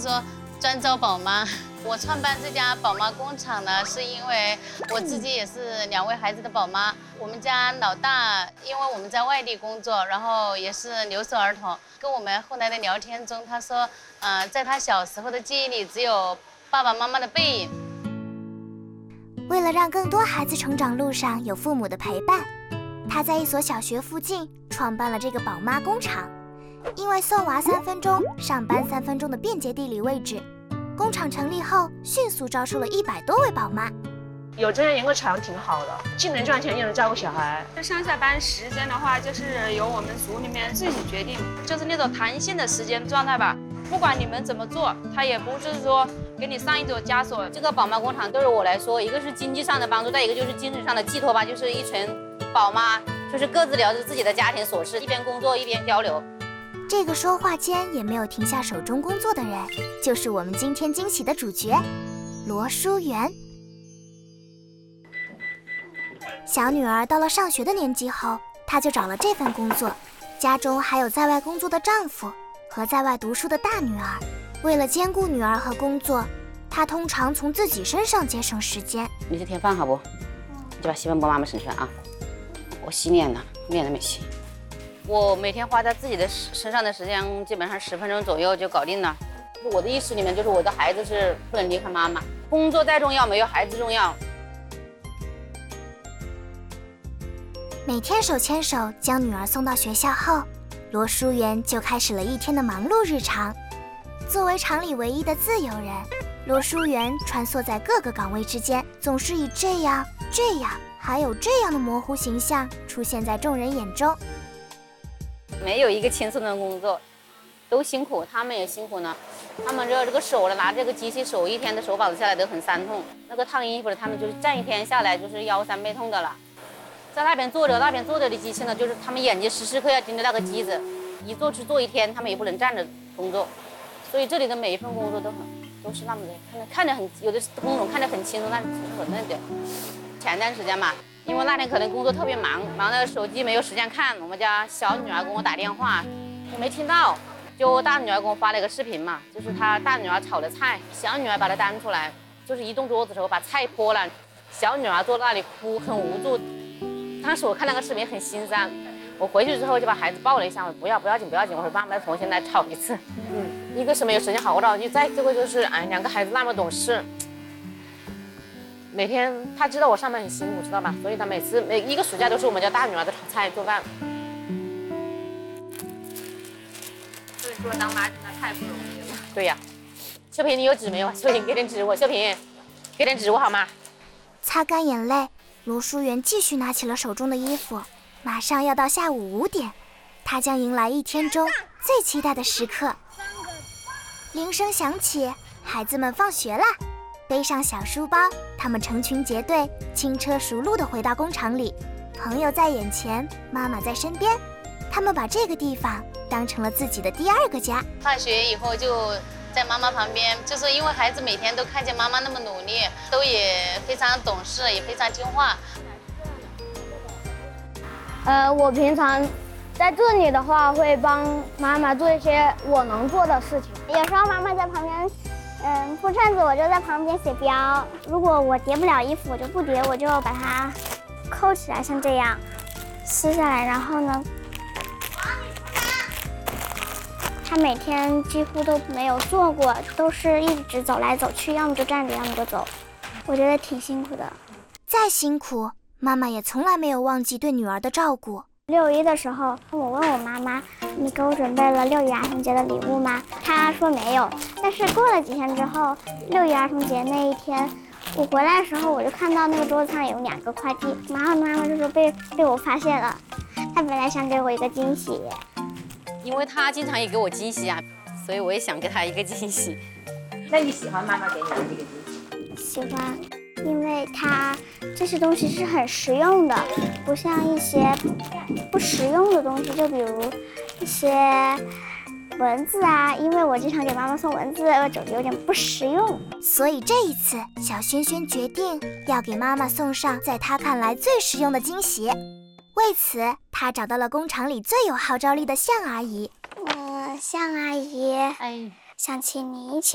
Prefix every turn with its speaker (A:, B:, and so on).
A: 说专招宝妈。我创办这家宝妈工厂呢，是因为我自己也是2位孩子的宝妈。我们家老大，因为我们在外地工作，然后也是留守儿童。跟我们后来的聊天中，他说，在他小时候的记忆里，只有爸爸妈妈的背影。
B: 为了让更多孩子成长路上有父母的陪伴，他在一所小学附近创办了这个宝妈工厂。因为送娃3分钟，上班3分钟的便捷地理位置，工厂成立后迅速招收了100多位宝妈。
C: 有这样一个厂挺好的，既能赚钱又能照顾小孩。
D: 上下班时间的话，就是由我们组里面自己决定，就是那种弹性的时间状态吧。不管你们怎么做，他也不是说给你上一种枷锁。
E: 这个宝妈工厂对于我来说，一个是经济上的帮助，再一个就是精神上的寄托吧。就是一群宝妈，就是各自聊着自己的家庭琐事，一边工作一边交流。
B: 这个说话间也没有停下手中工作的人，就是我们今天惊喜的主角罗淑媛。小女儿到了上学的年纪后，她就找了这份工作，家中还有在外工作的丈夫和在外读书的大女儿。为了兼顾女儿和工作，她通常从自己身上节省时间。
E: 你去添饭好不？你就把洗碗帮妈妈省出来啊。我洗脸了，脸都没洗。我每天花在自己的身上的时间，基本上10分钟左右就搞定了。我的意识里面就是我的孩子是不能离开妈妈，工作再重要，没有孩子重要。
B: 每天手牵手将女儿送到学校后，罗淑媛就开始了一天的忙碌日常。作为厂里唯一的自由人，罗淑媛穿梭在各个岗位之间，总是以这样、还有这样的模糊形象出现在众人眼中。
E: 没有一个轻松的工作，都辛苦，他们也辛苦呢。他们这个手拿这个机器，手一天的手把子下来都很酸痛。那个烫衣服的，他们就是站一天下来就是腰酸背痛的了。在那边坐着的机器呢，就是他们眼睛时时刻要盯着那个机子，一坐是坐一天，他们也不能站着工作。所以这里的每一份工作都是那么的，看着很，有的工种看着很轻松，但是其实很那个。前段时间嘛，因为那天可能工作特别忙的手机没有时间看，我们家小女儿给我打电话，我没听到，就大女儿给我发了一个视频嘛，就是她大女儿炒的菜，小女儿把它端出来，就是一动桌子的时候把菜泼了，小女儿坐那里哭，很无助。当时我看那个视频很心酸，我回去之后就把孩子抱了一下，我说不要紧，我说爸妈重新来炒一次。一个是没有时间好好照顾，再这个就是2个孩子那么懂事。每天他知道我上班很辛苦，知道吧？所以他每一个暑假都是我们家大女儿的炒菜做饭。所以说当妈真的太不容易了。对呀，秀萍你有纸没有？秀萍给点纸我，秀萍给点纸我好吗？
B: 擦干眼泪，罗淑媛继续拿起了手中的衣服。马上要到下午5点，她将迎来一天中最期待的时刻。铃声响起，孩子们放学啦。背上小书包，他们成群结队，轻车熟路地回到工厂里。朋友在眼前，妈妈在身边，他们把这个地方当成了自己的第2个家。
A: 放学以后就在妈妈旁边，就是因为孩子每天都看见妈妈那么努力，都也非常懂事，也非常听话。
F: 我平常在这里的话，会帮妈妈做一些我能做的事情。
G: 有时候妈妈在旁边。铺扇子，我就在旁边写标。如果我叠不了衣服，我就不叠，我就把它扣起来，像这样撕下来。然后呢，他每天几乎都没有坐过，都是一直走来走去，要么就站着，要么就走。我觉得挺辛苦的。
B: 再辛苦，妈妈也从来没有忘记对女儿的照顾。
G: 6一的时候，我问我妈妈：“你给我准备了6一儿童节的礼物吗？”她说没有。但是过了几天之后，6一儿童节那一天，我回来的时候，我就看到那个桌子上有2个快递，然后妈妈就说被我发现了。她本来想给我一个惊喜，
E: 因为她经常也给我惊喜啊，所以我也想给她一个惊喜。
C: 那你喜欢妈妈给你的这个惊喜？
G: 喜欢。因为它这些东西是很实用的，不像一些不实用的东西，就比如一些文字啊，因为我经常给妈妈送文字，我觉得有点不实用。
B: 所以这一次，小萱萱决定要给妈妈送上在她看来最实用的惊喜。为此，她找到了工厂里最有号召力的向阿姨。
G: 向阿姨，想请你一起